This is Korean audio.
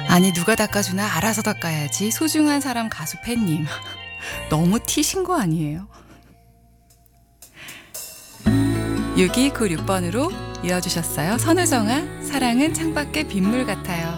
아니 누가 닦아주나 알아서 닦아야지. 소중한 사람 가수 팬님. 너무 티신 거 아니에요? 6296번으로 이어주셨어요. 선우정아, 사랑은 창밖의 빗물 같아요.